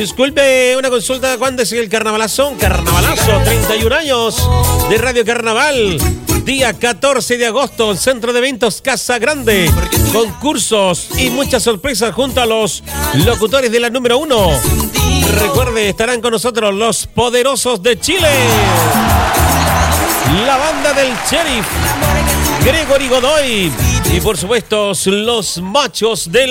Disculpe, una consulta. ¿Cuándo es el carnavalazo? Carnavalazo, 31 años de Radio Carnaval. Día 14 de agosto, Centro de Eventos Casa Grande. Concursos y muchas sorpresas junto a los locutores de la número 1. Recuerde, estarán con nosotros los Poderosos de Chile, la banda del Sheriff, Gregory Godoy y por supuesto los Machos del